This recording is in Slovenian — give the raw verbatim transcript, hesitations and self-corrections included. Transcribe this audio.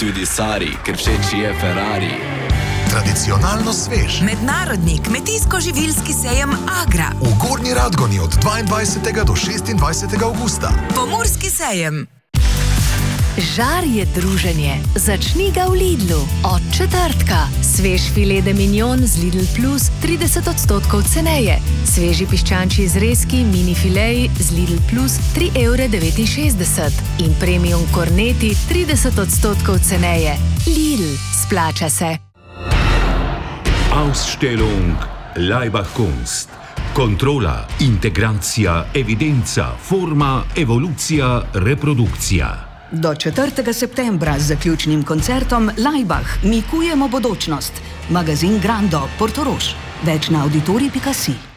tudi Sari, ker všeč je Ferrari. Tradicionalno svež. Mednarodni kmetijsko-živilski sejem Agra. V Gornji Radgoni od dvaindvajsetega do šestindvajsetega avgusta. Pomurski sejem. Žar je druženje. Začni ga v Lidlu. Od četrtka. Svež filet de mignon z Lidl Plus trideset odstotkov ceneje. Sveži piščančji zrezki mini fileji z Lidl Plus tri evre devetinšestdeset. In premium korneti trideset odstotkov ceneje. Lidl. Splača se. Ausstellung Laibach Kunst. Kontrola, integracija, evidenca, forma, evolucija, reprodukcija. Do četrtega septembra z zaključnim koncertom Laibach mi kujemo bodočnost. Magazin Grando, Portorož. Več na auditorij pika si.